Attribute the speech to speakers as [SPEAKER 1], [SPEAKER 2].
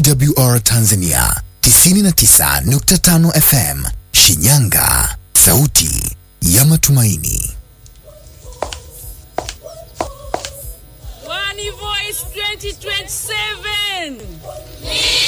[SPEAKER 1] AWR Tanzania 99.5 FM Shinyanga, sauti ya matumaini.
[SPEAKER 2] One Voice 2027.